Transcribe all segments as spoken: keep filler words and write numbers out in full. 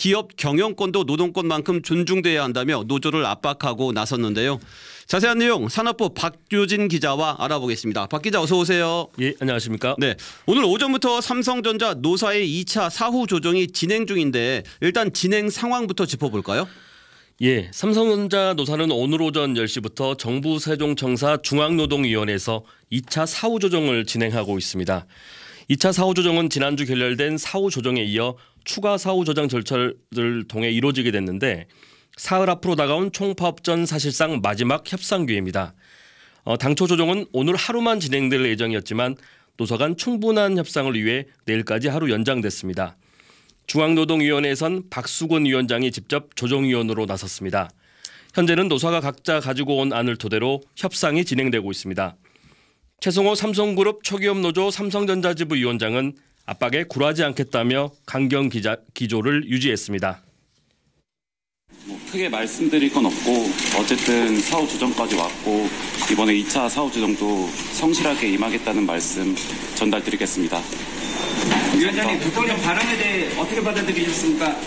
기업 경영권도 노동권만큼 존중돼야 한다며 노조를 압박하고 나섰는데요. 자세한 내용 산업부 박효진 기자와 알아보겠습니다. 박 기자 어서 오세요. 예, 안녕하십니까? 네, 오늘 오전부터 삼성전자 노사의 이 차 사후 조정이 진행 중인데 일단 진행 상황부터 짚어볼까요? 예, 삼성전자 노사는 오늘 오전 열 시부터 정부 세종청사 중앙노동위원회에서 이 차 사후 조정을 진행하고 있습니다. 이 차 사후 조정은 지난주 결렬된 사후 조정에 이어 추가 사후 조정 절차를 통해 이루어지게 됐는데 사흘 앞으로 다가온 총파업 전 사실상 마지막 협상 기회입니다. 어, 당초 조정은 오늘 하루만 진행될 예정이었지만 노사 간 충분한 협상을 위해 내일까지 하루 연장됐습니다. 중앙노동위원회에선 박수곤 위원장이 직접 조정위원으로 나섰습니다. 현재는 노사가 각자 가지고 온 안을 토대로 협상이 진행되고 있습니다. 최성호 삼성그룹 초기업 노조 삼성전자지부 위원장은 압박에 굴하지 않겠다며 강경 기자, 기조를 유지했습니다. 뭐 크게 말씀드릴 건 없고 어쨌든 사후 조정까지 왔고 이번에 이 차 사후 조정도 성실하게 임하겠다는 말씀 전달드리겠습니다. 위원장님, 대통령 발언에 대해 어떻게 받아들이셨습니까?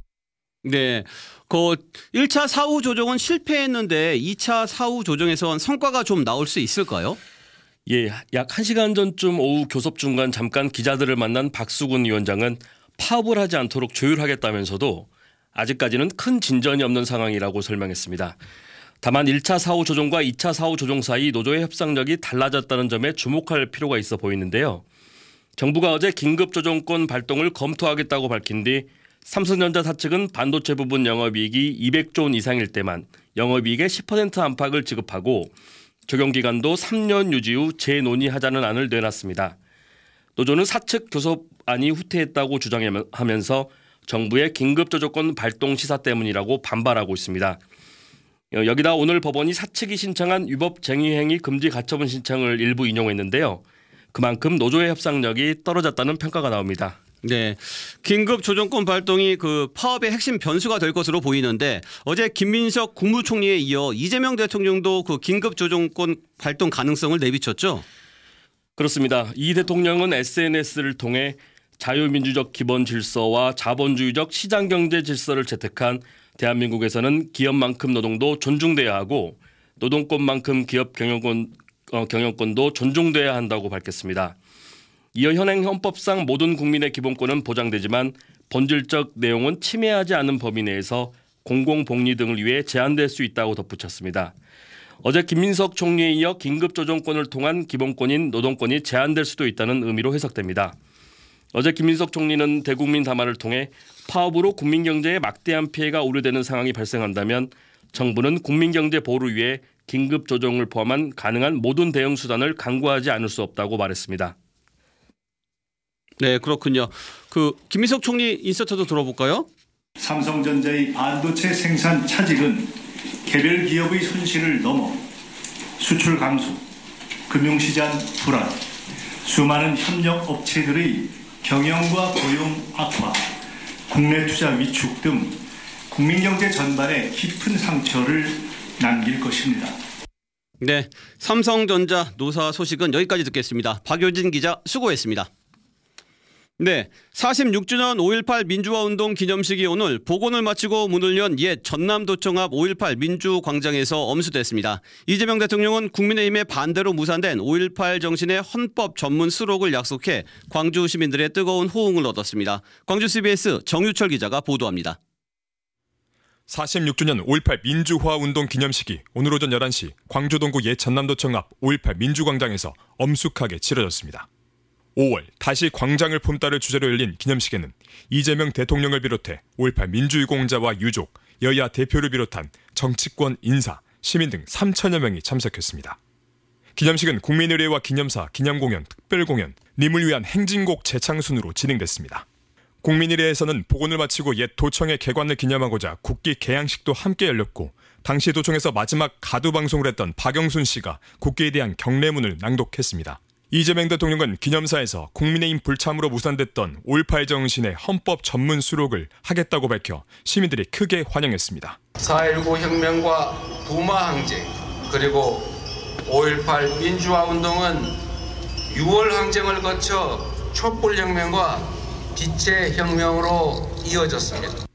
네, 그 일 차 사후 조정은 실패했는데 이 차 사후 조정에선 성과가 좀 나올 수 있을까요? 예, 약 한 시간 전쯤 오후 교섭 중간 잠깐 기자들을 만난 박수곤 위원장은 파업을 하지 않도록 조율하겠다면서도 아직까지는 큰 진전이 없는 상황이라고 설명했습니다. 다만 일 차 사후 조정과 이 차 사후 조정 사이 노조의 협상력이 달라졌다는 점에 주목할 필요가 있어 보이는데요. 정부가 어제 긴급조정권 발동을 검토하겠다고 밝힌 뒤 삼성전자 사측은 반도체 부분 영업이익이 이백조 원 이상일 때만 영업이익의 십 퍼센트 안팎을 지급하고 적용기간도 삼 년 유지 후 재논의하자는 안을 내놨습니다. 노조는 사측 교섭안이 후퇴했다고 주장하면서 정부의 긴급조정권 발동 시사 때문이라고 반발하고 있습니다. 여기다 오늘 법원이 사측이 신청한 위법 쟁의행위 금지 가처분 신청을 일부 인용했는데요. 그만큼 노조의 협상력이 떨어졌다는 평가가 나옵니다. 네, 긴급 조정권 발동이 그 파업의 핵심 변수가 될 것으로 보이는데 어제 김민석 국무총리에 이어 이재명 대통령도 그 긴급 조정권 발동 가능성을 내비쳤죠. 그렇습니다. 이 대통령은 에스엔에스를 통해 자유민주적 기본 질서와 자본주의적 시장경제 질서를 채택한 대한민국에서는 기업만큼 노동도 존중돼야 하고 노동권만큼 기업 경영권, 어, 경영권도 존중돼야 한다고 밝혔습니다. 이어 현행 헌법상 모든 국민의 기본권은 보장되지만 본질적 내용은 침해하지 않은 범위 내에서 공공복리 등을 위해 제한될 수 있다고 덧붙였습니다. 어제 김민석 총리에 이어 긴급조정권을 통한 기본권인 노동권이 제한될 수도 있다는 의미로 해석됩니다. 어제 김민석 총리는 대국민 담화를 통해 파업으로 국민경제에 막대한 피해가 우려되는 상황이 발생한다면 정부는 국민경제 보호를 위해 긴급조정을 포함한 가능한 모든 대응 수단을 강구하지 않을 수 없다고 말했습니다. 네, 그렇군요. 그 김민석 총리 인서트도 들어볼까요? 삼성전자의 반도체 생산 차질은 개별 기업의 손실을 넘어 수출 감소, 금융시장 불안, 수많은 협력 업체들의 경영과 고용 악화, 국내 투자 위축 등 국민경제 전반에 깊은 상처를 남길 것입니다. 네, 삼성전자 노사 소식은 여기까지 듣겠습니다. 박효진 기자 수고했습니다. 네, 사십육 주년 오일팔 민주화운동 기념식이 오늘 복원을 마치고 문을 연 옛 전남도청 앞 오일팔 민주광장에서 엄수됐습니다. 이재명 대통령은 국민의힘의 반대로 무산된 오일팔 정신의 헌법 전문 수록을 약속해 광주 시민들의 뜨거운 호응을 얻었습니다. 광주 씨비에스 정유철 기자가 보도합니다. 사십육 주년 오일팔 민주화운동 기념식이 오늘 오전 열한 시 광주 동구 옛 전남도청 앞 오일팔 민주광장에서 엄숙하게 치러졌습니다. 오월 다시 광장을 품다를 주제로 열린 기념식에는 이재명 대통령을 비롯해 오일팔 민주유공자와 유족, 여야 대표를 비롯한 정치권 인사, 시민 등 삼천여 명이 참석했습니다. 기념식은 국민의례와 기념사, 기념공연, 특별공연, 님을 위한 행진곡 재창순으로 진행됐습니다. 국민의례에서는 복원을 마치고 옛 도청의 개관을 기념하고자 국기 개양식도 함께 열렸고 당시 도청에서 마지막 가두 방송을 했던 박영순 씨가 국기에 대한 경례문을 낭독했습니다. 이재명 대통령은 기념사에서 국민의힘 불참으로 무산됐던 오일팔 정신의 헌법 전문 수록을 하겠다고 밝혀 시민들이 크게 환영했습니다. 사 일구 혁명과 부마 항쟁 그리고 오일팔 민주화운동은 유월 항쟁을 거쳐 촛불혁명과 빛의 혁명으로 이어졌습니다.